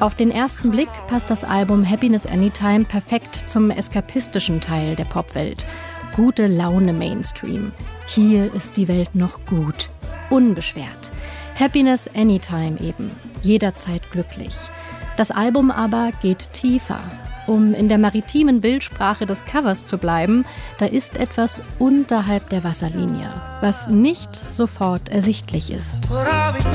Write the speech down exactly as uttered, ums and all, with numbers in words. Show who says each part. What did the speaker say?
Speaker 1: Auf den ersten Blick passt das Album Happiness Anytime perfekt zum eskapistischen Teil der Popwelt. Gute Laune Mainstream. Hier ist die Welt noch gut, unbeschwert. Happiness Anytime eben, jederzeit glücklich. Das Album aber geht tiefer. Um in der maritimen Bildsprache des Covers zu bleiben, da ist etwas unterhalb der Wasserlinie, was nicht sofort ersichtlich ist.